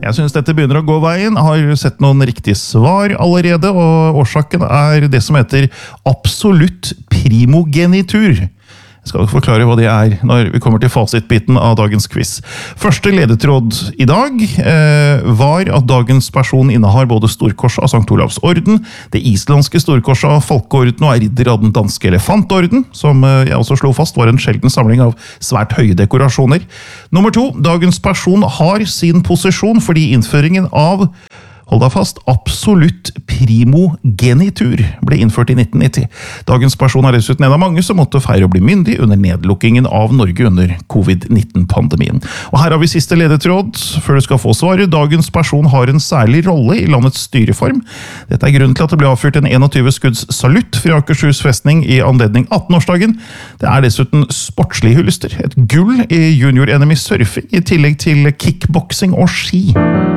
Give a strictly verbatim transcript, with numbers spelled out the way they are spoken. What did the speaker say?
Jeg synes dette begynner å gå veien, har sett noen riktige svar allerede, og årsaken er det som heter absolutt primogenitur. Jeg skal forklare hva det er når vi kommer til fasitbiten av dagens quiz. Første ledetråd i dag eh, var at dagens person innehar både storkorset av Sankt Olavs orden, det islandske storkorset av Folkeorden og er ridder av den danske elefantorden, som eh, jeg også slo fast var en sjelden samling av svært høye dekorasjoner. Nummer to, dagens person har sin posisjon fordi innføringen av hold deg fast, absolutt primogenitur ble innført i nitten nitti. Dagens person er dessuten en av mange som måtte feire å bli myndig under nedlukkingen av Norge under covid nitten-pandemien. Og her har vi siste ledetråd, før du skal få svaret. Dagens person har en særlig rolle i landets styreform. Dette er grunnen til at det ble avfyrt en enogtyve skudds salutt fra Akershus festning i anledning attenårsdagen. Det er dessuten sportslige hyllester, et gull i junior-N M i surfing, i tillegg til kickboksing og ski.